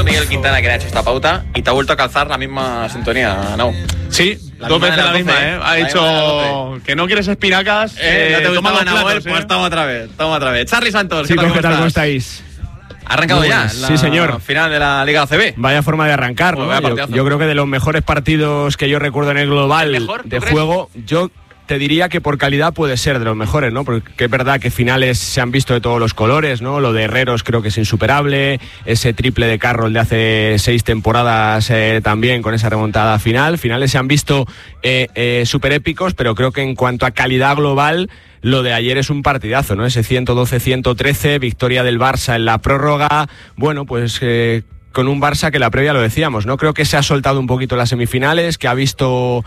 sido Miguel Quintana que le ha hecho esta pauta y te ha vuelto a calzar la misma sintonía, ¿no? Sí, dos veces la misma, Ha dicho que no quieres espinacas. No te gustaba Nahuel, pues toma otra vez. Charly Santos, ¿qué tal? ¿Cómo estáis? ¿Ha arrancado ya? Sí, señor. Final de la Liga ACB. Vaya forma de arrancar, ¿no? Yo creo que de los mejores partidos que yo recuerdo en el global de juego, yo te diría que por calidad puede ser de los mejores, ¿no? Porque es verdad que finales se han visto de todos los colores, ¿no? Lo de Herreros creo que es insuperable, ese triple de Carroll de hace 6 temporadas también con esa remontada final. Finales se han visto súper épicos, pero creo que en cuanto a calidad global, lo de ayer es un partidazo, ¿no? Ese 112-113, victoria del Barça en la prórroga. Bueno, pues con un Barça que la previa lo decíamos, ¿no? Creo que se ha soltado un poquito las semifinales, que ha visto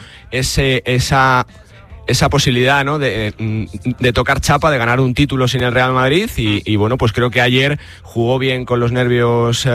esa posibilidad, ¿no? de tocar chapa, de ganar un título sin el Real Madrid y bueno, pues creo que ayer jugó bien con los nervios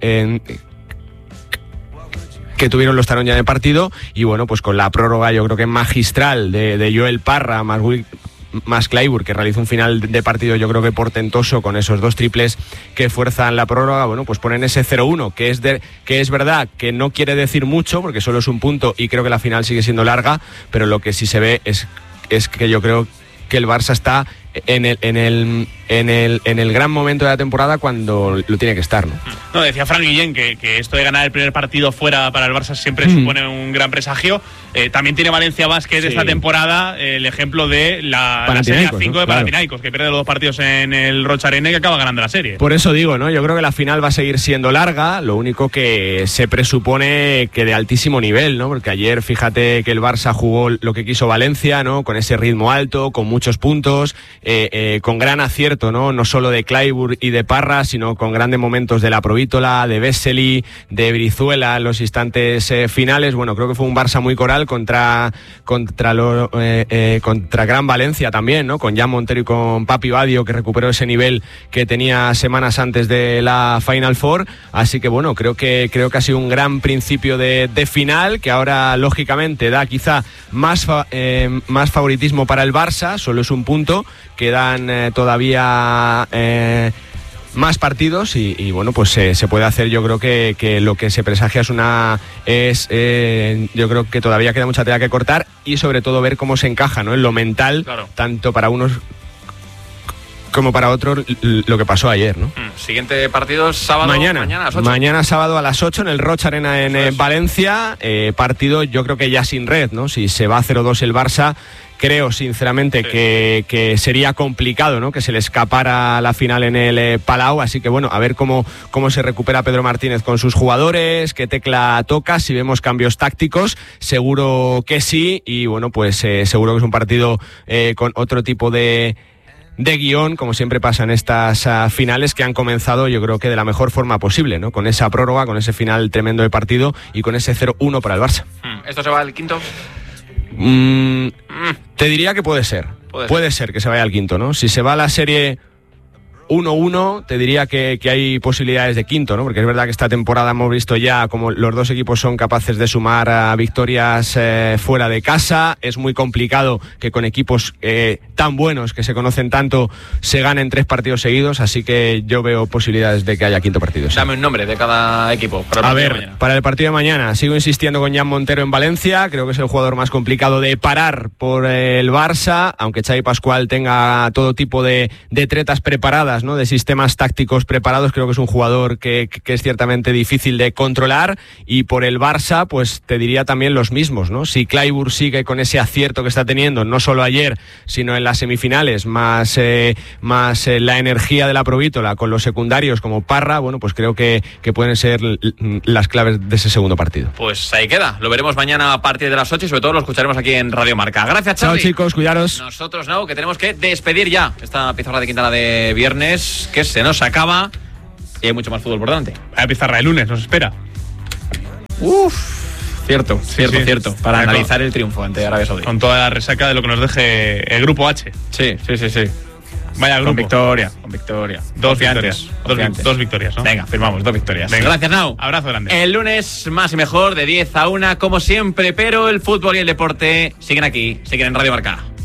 que tuvieron los Taronja de partido y bueno, pues con la prórroga yo creo que magistral de Joel Parra más Clayburgh, que realizó un final de partido yo creo que portentoso con esos 2 triples que fuerzan la prórroga. Bueno, pues ponen ese 0-1 que es verdad que no quiere decir mucho porque solo es un punto y creo que la final sigue siendo larga, pero lo que sí se ve es que yo creo que el Barça está en el gran momento de la temporada cuando lo tiene que estar, ¿no? No, decía Fran Guillén que esto de ganar el primer partido fuera para el Barça siempre supone un gran presagio. También tiene Valencia Basket esta temporada el ejemplo de la serie 5 de Panathinaikos, que pierde los 2 partidos en el Rocha Arena y que acaba ganando la serie. Por eso digo, ¿no? Yo creo que la final va a seguir siendo larga, lo único que se presupone que de altísimo nivel, ¿no? Porque ayer fíjate que el Barça jugó lo que quiso Valencia, ¿no? Con ese ritmo alto, con muchos puntos, con gran acierto, no solo de Clayburgh y de Parra, sino con grandes momentos de la Provítola, de Vesely, de Brizuela en los instantes finales. Bueno, creo que fue un Barça muy coral contra Gran Valencia también, ¿no? Con Jan Montero y con Papi Badio, que recuperó ese nivel que tenía semanas antes de la Final Four. Así que bueno, creo que ha sido un gran principio de final, que ahora lógicamente da quizá más favoritismo para el Barça. Solo es un punto, quedan todavía más partidos y bueno, pues se puede hacer. Yo creo que lo que se presagia yo creo que todavía queda mucha tela que cortar y sobre todo ver cómo se encaja, ¿no? En lo mental, claro, tanto para unos como para otros, lo que pasó ayer, ¿no? Siguiente partido sábado mañana a las 8. Mañana sábado a las 8 en el Rocha Arena en Valencia. Partido yo creo que ya sin red, ¿no? Si se va a 0-2 el Barça, creo sinceramente que sería complicado, ¿no? Que se le escapara la final en el Palau, así que bueno, a ver cómo se recupera Pedro Martínez con sus jugadores, qué tecla toca, si vemos cambios tácticos, seguro que sí, y bueno, pues seguro que es un partido con otro tipo de guión, como siempre pasa en estas finales que han comenzado yo creo que de la mejor forma posible, ¿no? Con esa prórroga, con ese final tremendo de partido y con ese 0-1 para el Barça. ¿Esto se va al quinto? Te diría que puede ser. Puede ser que se vaya al quinto, ¿no? Si se va a la serie 1-1, te diría que hay posibilidades de quinto, ¿no? Porque es verdad que esta temporada hemos visto ya como los dos equipos son capaces de sumar victorias fuera de casa. Es muy complicado que con equipos tan buenos, que se conocen tanto, se ganen 3 partidos seguidos, así que yo veo posibilidades de que haya quinto partido. Sí. Dame un nombre de cada equipo para el partido de mañana. Sigo insistiendo con Jan Montero en Valencia, creo que es el jugador más complicado de parar por el Barça, aunque Xavi Pascual tenga todo tipo de tretas preparadas, ¿no? De sistemas tácticos preparados, creo que es un jugador que es ciertamente difícil de controlar. Y por el Barça, pues te diría también los mismos, ¿no? Si Clayburgh sigue con ese acierto que está teniendo, no solo ayer, sino en las semifinales, más la energía de la Provítola con los secundarios como Parra, bueno, pues creo que pueden ser las claves de ese segundo partido. Pues ahí queda, lo veremos mañana a partir de las 8 y sobre todo lo escucharemos aquí en Radio Marca. Gracias, Charly. Chao, chicos, cuidaros. Nosotros no, que tenemos que despedir ya esta pizarra de Quintana de viernes, que se nos acaba y hay mucho más fútbol por delante. La pizarra de lunes nos espera. Cierto. Para analizar el triunfo ante Arabia Saudí. Con toda la resaca de lo que nos deje el grupo H. Sí. Vaya grupo. Con victoria. Dos victorias, ¿no? Venga, firmamos 2 victorias. Venga. Gracias, Nau. Abrazo grande. El lunes más y mejor de 10 a 1, como siempre, pero el fútbol y el deporte siguen aquí, siguen en Radio Marca.